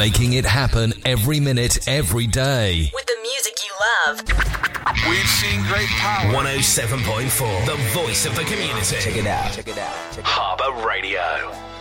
Making it happen every minute, every day. With the music you love. We've seen great power. 107.4, the voice of the community. Check it out. Harbour Radio.